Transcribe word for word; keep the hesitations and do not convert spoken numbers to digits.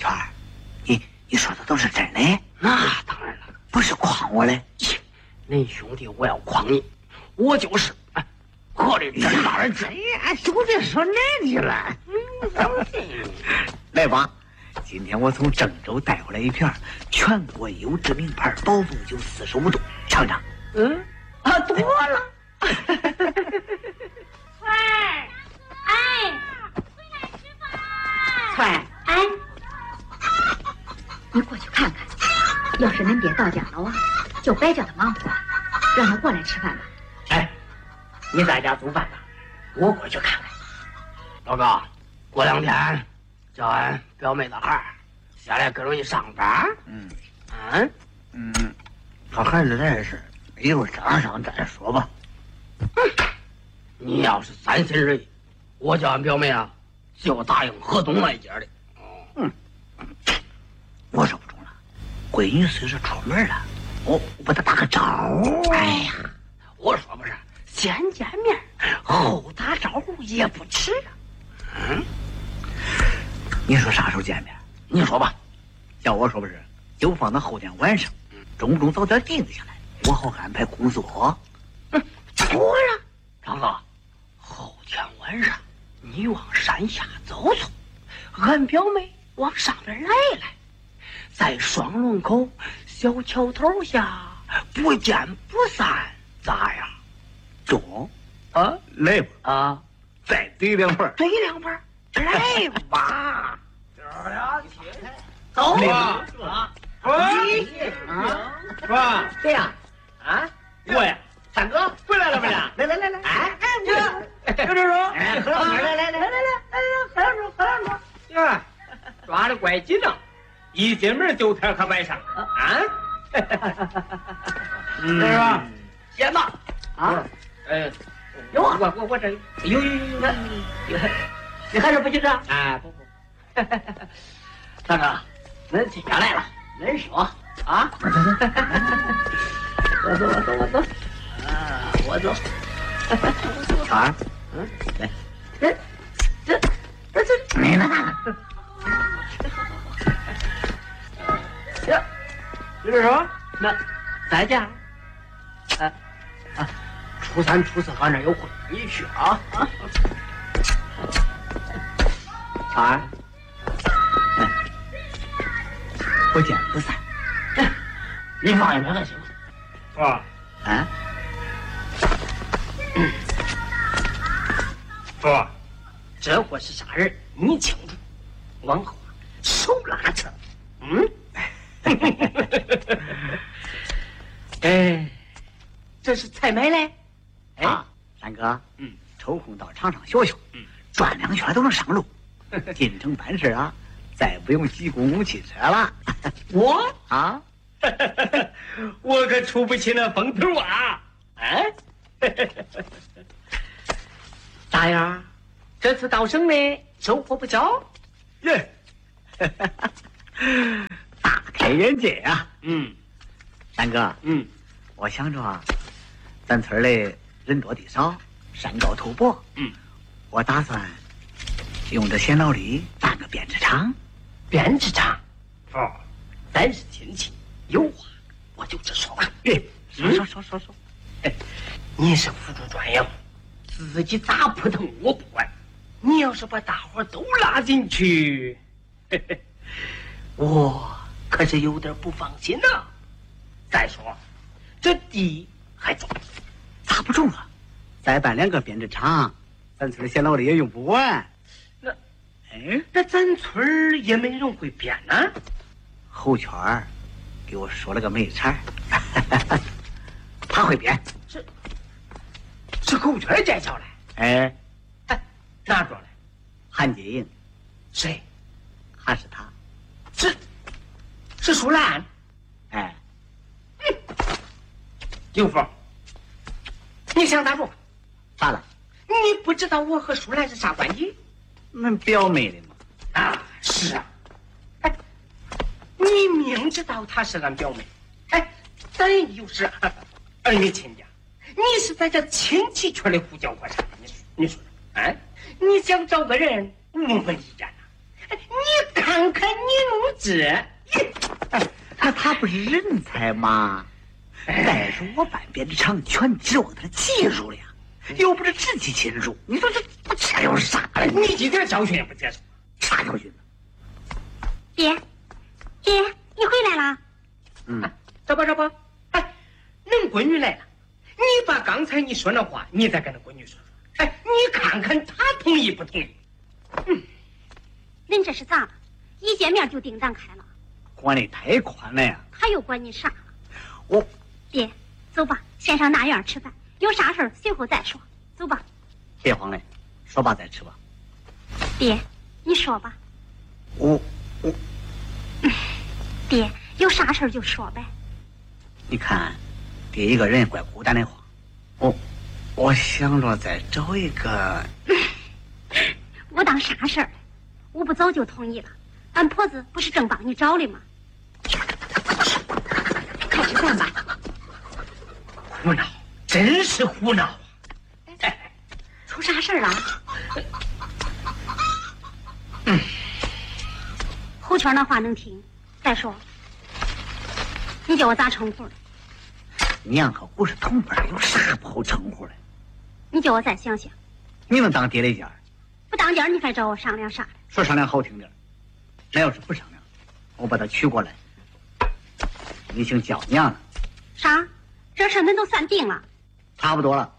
圈儿，你你说的都是真的？ 那当然了， 不是诓我嘞。 恁兄弟，我要诓你，我就是哎，可的真大人真呀，兄弟说那你了。 嗯，相信。 来吧，今天我从郑州带回来一瓶全国优质名牌宝凤酒四十五度，尝尝。 嗯，啊，多了。 翠儿，哎，回来吃饭。 翠儿，哎，你过去看看，要是恁爹到家了啊，就别叫他忙活，让他过来吃饭吧。 哎，你在家做饭吧，我过去看看。老高，过两天叫俺表妹的孩儿下来跟着你上班。 嗯， 嗯嗯，他孩子来事，一会儿商商再说吧。 你要是三心二意，我叫俺表妹啊，就答应河东那一家的。 嗯，我说不中了，闺女虽说出门了，我我把她打个招呼。 哎呀，我说不是，先见面后打招呼也不迟啊。嗯， 你说啥时候见面？ 你说吧。 要我说不是，就放到后天晚上，中午早点定下来，我好安排工作。 嗯，妥呀，张哥。后天晚上你往山下走走，俺表妹往上边来来，在双龙口小桥头下不见不散，咋样？ 中啊， 来吧啊， 再怼两盆， 怼两盆，来吧。 哥俩起来， 走吧， 你啊，是吧？ 对呀，啊， 我呀， 三哥回来了没呀？ 来来来来，哎哎， 有这说， 哎，喝两来来来来来来，哎呀，喝两盅，喝两盅。 呀，抓的怪紧呢，一进门就天可摆上啊，是吧？ 先吧，啊， 哎， 有啊， 我我我这有有有有有， 你还是不紧张？ 哎，不不， 大哥，恁亲家来了，恁说啊？我走，我走，我走，啊，我走。 小儿， 嗯， 来， 这这这这没了了。 呀，就是说，那在家，啊啊，初三初四俺这有会，你去啊啊。 小儿，哎，不见不散。 哎，你放心，可行啊， 啊， 说， 这货是啥人？你清楚。往后手拉车，嗯。哎，这是采买嘞。哎， 啊，三哥， 嗯， 抽空到场上学学， 嗯， 转两圈都能上路。进城办事啊，再不用挤公共汽车了。 我啊， 我可出不起那风头啊！哎， 咋样？这次到省内收获不小？ 耶，大开眼界啊！ 嗯三哥， 嗯， 我想着啊，咱村里人多地少，山高土薄， 嗯， 我打算用这闲劳力办个编织厂。 编织厂， 哦， 咱是亲戚，有话我就直说吧。 哎，说说说说说， 哎，你是辅助专业，自己咋扑腾我不管。你要是把大伙都拉进去，嘿嘿，我可是有点不放心呐、啊。再说，这地还重， 咋不中啊？再办两个编织厂，咱村闲劳力也用不完。 那， 哎， 那咱村儿也没人会编呐、啊。 侯圈儿给我说了个媒产，他会编。 是是侯圈介绍来。 哎， 哎，哪着来？ 韩金银， 谁？ 还是他？ 是是舒兰。 哎， 刘峰，你想咋说？ 咋了？ 你不知道我和舒兰是啥关系？ 恁表妹的嘛。 啊，是啊。哎，你明知道她是俺表妹，哎，咱又是儿女亲家，你是在这亲戚圈里胡搅和啥？你说，你说，哎，你想找个人无门一战呐、啊？哎，你看看你是。 哎，那他不是人才吗？带着我半边的厂全指望他技术了呀，又不是直系亲属，你说这这有啥了？ 你一点教训也不接受， 啥教训呢？ 爹，爹，你回来了。 嗯， 这不这不，哎，恁闺女来了，你把刚才你说那话，你再跟那闺女说说。哎，你看看她同意不同意？ 嗯，恁这是咋了？一见面就叮当开了， 管的太宽了呀！ 他又管你啥了？ 我爹，走吧，先上大院吃饭，有啥事儿随后再说。走吧。 别慌嘞，说吧再吃吧。 爹，你说吧。 我我， 爹，有啥事儿就说呗。 你看，爹一个人怪孤单的慌。我我想着再找一个。 我当啥事儿了？我不早就同意了。俺婆子不是正帮你找的吗？快吃饭吧。 胡闹，真是胡闹！ 哎，出啥事儿了？ 嗯， 胡圈那话能听。再说，你叫我咋称呼的？ 娘和姑是同辈，有啥不好称呼的？ 你叫我再想想。 你能当爹的家？ 不当家你还找我商量啥的？ 说商量好听点，那要是不商量，我把他娶过来，你姓焦娘了。 啥？这事恁都算定了？ 差不多了。